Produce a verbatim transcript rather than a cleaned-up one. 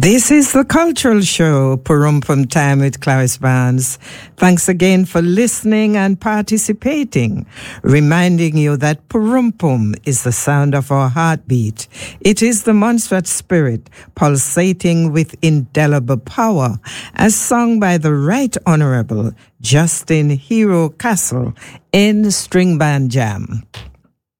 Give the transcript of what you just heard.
This is the Cultural Show, Purumpum Time with Clarice Barnes. Thanks again for listening and participating, reminding you that Purumpum is the sound of our heartbeat. It is the Montserrat spirit pulsating with indelible power, as sung by the Right Honorable Justin Hero Castle in String Band Jam.